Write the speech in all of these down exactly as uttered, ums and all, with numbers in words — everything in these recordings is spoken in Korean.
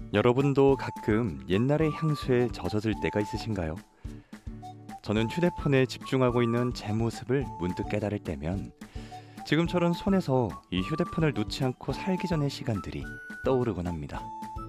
여러분도 가끔 옛날의 향수에 젖어들 때가 있으신가요? 저는 휴대폰에 집중하고 있는 제 모습을 문득 깨달을 때면 지금처럼 손에서 이 휴대폰을 놓지 않고 살기 전의 시간들이 떠오르곤 합니다.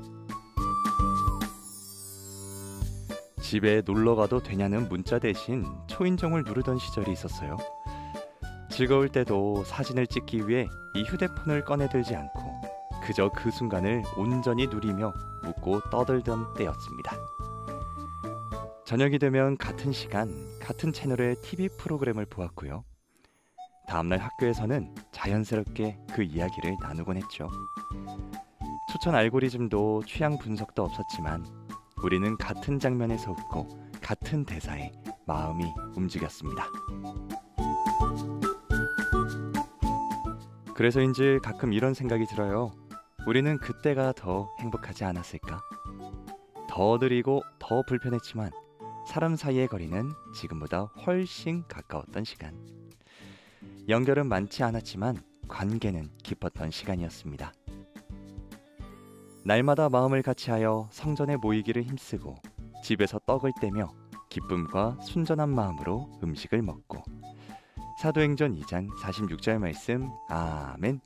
집에 놀러 가도 되냐는 문자 대신 초인종을 누르던 시절이 있었어요. 즐거울 때도 사진을 찍기 위해 이 휴대폰을 꺼내들지 않고 그저 그 순간을 온전히 누리며 웃고 떠들던 때였습니다. 저녁이 되면 같은 시간, 같은 채널의 티비 프로그램을 보았고요. 다음날 학교에서는 자연스럽게 그 이야기를 나누곤 했죠. 추천 알고리즘도 취향 분석도 없었지만 우리는 같은 장면에서 웃고 같은 대사에 마음이 움직였습니다. 그래서인지 가끔 이런 생각이 들어요. 우리는 그때가 더 행복하지 않았을까? 더 느리고 더 불편했지만 사람 사이의 거리는 지금보다 훨씬 가까웠던 시간. 연결은 많지 않았지만 관계는 깊었던 시간이었습니다. 날마다 마음을 같이하여 성전에 모이기를 힘쓰고 집에서 떡을 떼며 기쁨과 순전한 마음으로 음식을 먹고 사도행전 이 장 사십육 절 말씀 아멘.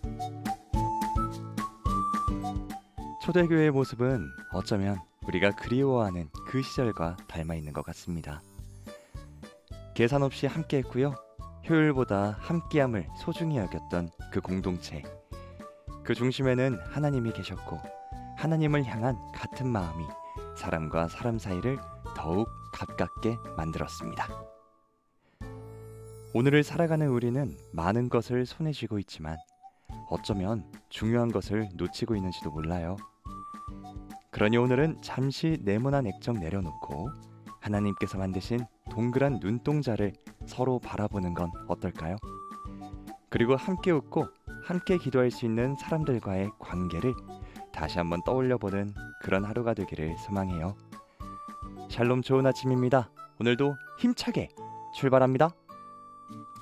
초대교회의 모습은 어쩌면 우리가 그리워하는 그 시절과 닮아 있는 것 같습니다. 계산 없이 함께했고요. 효율보다 함께함을 소중히 여겼던 그 공동체. 그 중심에는 하나님이 계셨고 하나님을 향한 같은 마음이 사람과 사람 사이를 더욱 가깝게 만들었습니다. 오늘을 살아가는 우리는 많은 것을 손에 쥐고 있지만 어쩌면 중요한 것을 놓치고 있는지도 몰라요. 그러니 오늘은 잠시 네모난 액정 내려놓고 하나님께서 만드신 동그란 눈동자를 서로 바라보는 건 어떨까요? 그리고 함께 웃고 함께 기도할 수 있는 사람들과의 관계를 다시 한번 떠올려보는 그런 하루가 되기를 소망해요. 샬롬, 좋은 아침입니다. 오늘도 힘차게 출발합니다.